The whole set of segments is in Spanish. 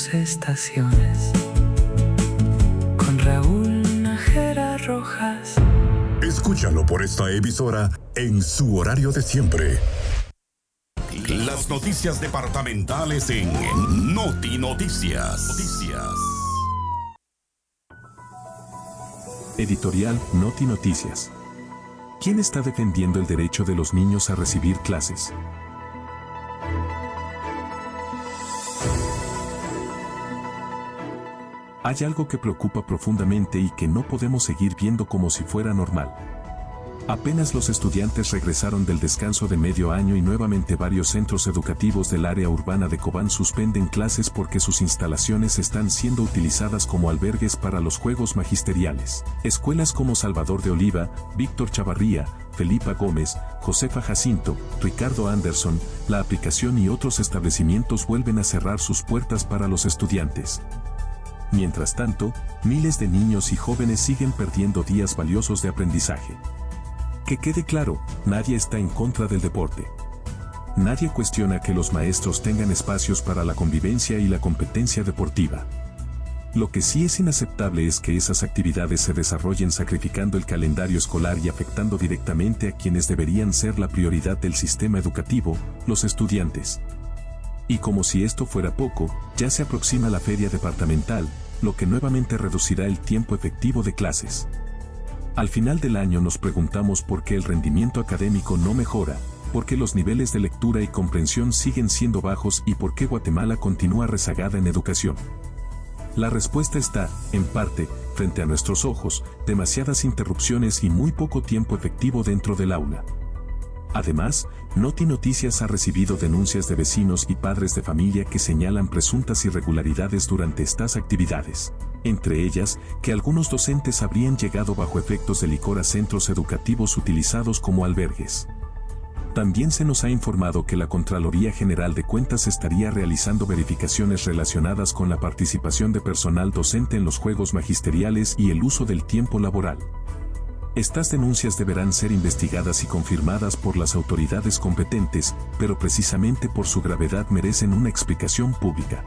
dos estaciones. Con Raúl Nájera Rojas. Escúchalo por esta emisora en su horario de siempre. Las noticias departamentales en Noti Noticias. Editorial Noti Noticias. ¿Quién está defendiendo el derecho de los niños a recibir clases? Hay algo que preocupa profundamente y que no podemos seguir viendo como si fuera normal. Apenas los estudiantes regresaron del descanso de medio año y nuevamente varios centros educativos del área urbana de Cobán suspenden clases porque sus instalaciones están siendo utilizadas como albergues para los juegos magisteriales. Escuelas como Salvador de Oliva, Víctor Chavarría, Felipa Gómez, Josefa Jacinto, Ricardo Anderson, La Aplicación y otros establecimientos vuelven a cerrar sus puertas para los estudiantes. Mientras tanto, miles de niños y jóvenes siguen perdiendo días valiosos de aprendizaje. Que quede claro, nadie está en contra del deporte. Nadie cuestiona que los maestros tengan espacios para la convivencia y la competencia deportiva. Lo que sí es inaceptable es que esas actividades se desarrollen sacrificando el calendario escolar y afectando directamente a quienes deberían ser la prioridad del sistema educativo, los estudiantes. Y como si esto fuera poco, ya se aproxima la feria departamental, lo que nuevamente reducirá el tiempo efectivo de clases. Al final del año nos preguntamos por qué el rendimiento académico no mejora, por qué los niveles de lectura y comprensión siguen siendo bajos y por qué Guatemala continúa rezagada en educación. La respuesta está, en parte, frente a nuestros ojos, demasiadas interrupciones y muy poco tiempo efectivo dentro del aula. Además, Noti Noticias ha recibido denuncias de vecinos y padres de familia que señalan presuntas irregularidades durante estas actividades. Entre ellas, que algunos docentes habrían llegado bajo efectos de licor a centros educativos utilizados como albergues. También se nos ha informado que la Contraloría General de Cuentas estaría realizando verificaciones relacionadas con la participación de personal docente en los juegos magisteriales y el uso del tiempo laboral. Estas denuncias deberán ser investigadas y confirmadas por las autoridades competentes, pero precisamente por su gravedad merecen una explicación pública.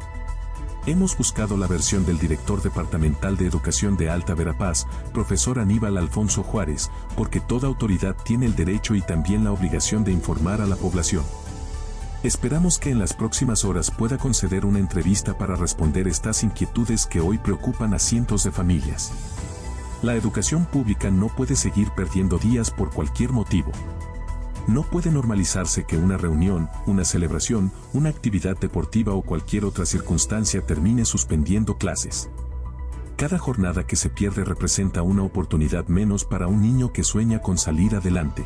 Hemos buscado la versión del director departamental de Educación de Alta Verapaz, profesor Aníbal Alfonso Juárez, porque toda autoridad tiene el derecho y también la obligación de informar a la población. Esperamos que en las próximas horas pueda conceder una entrevista para responder estas inquietudes que hoy preocupan a cientos de familias. La educación pública no puede seguir perdiendo días por cualquier motivo. No puede normalizarse que una reunión, una celebración, una actividad deportiva o cualquier otra circunstancia termine suspendiendo clases. Cada jornada que se pierde representa una oportunidad menos para un niño que sueña con salir adelante.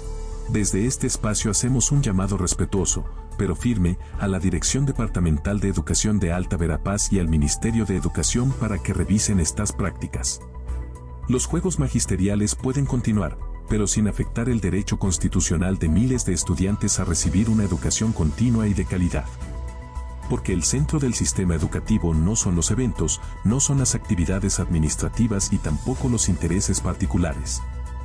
Desde este espacio hacemos un llamado respetuoso, pero firme, a la Dirección Departamental de Educación de Alta Verapaz y al Ministerio de Educación para que revisen estas prácticas. Los juegos magisteriales pueden continuar, pero sin afectar el derecho constitucional de miles de estudiantes a recibir una educación continua y de calidad. Porque el centro del sistema educativo no son los eventos, no son las actividades administrativas y tampoco los intereses particulares.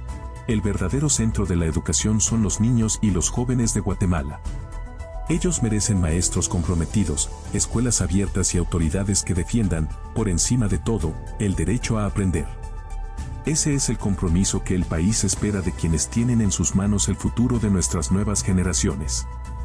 El verdadero centro de la educación son los niños y los jóvenes de Guatemala. Ellos merecen maestros comprometidos, escuelas abiertas y autoridades que defiendan, por encima de todo, el derecho a aprender. Ese es el compromiso que el país espera de quienes tienen en sus manos el futuro de nuestras nuevas generaciones.